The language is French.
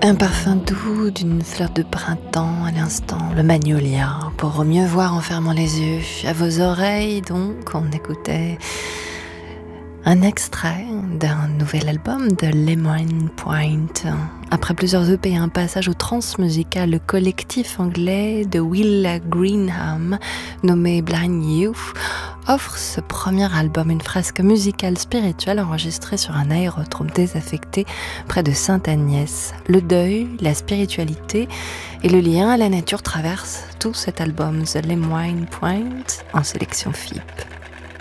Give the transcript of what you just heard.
Un parfum doux d'une fleur de printemps à l'instant, le magnolia, pour mieux voir en fermant les yeux. À vos oreilles, donc, on écoutait un extrait d'un nouvel album de Lemon Point. Après plusieurs EP et un passage au trance-musical, le collectif anglais de Will Greenham, nommé Blind Youth, offre ce premier album, une fresque musicale spirituelle enregistrée sur un aérodrome désaffecté près de Sainte-Agnès. Le deuil, la spiritualité et le lien à la nature traversent tout cet album, The Lemon Point, en sélection FIP.